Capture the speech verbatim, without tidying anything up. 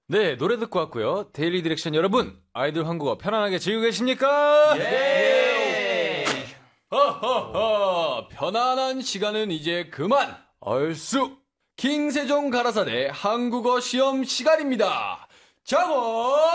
네, 노래 듣고 왔고요. 데일리 디렉션 여러분, 아이들 한국어 편안하게 즐기고 계십니까? 예! 허허허, 편안한 시간은 이제 그만! 얼쑤! 킹세종 가라사대 한국어 시험 시간입니다. 장원!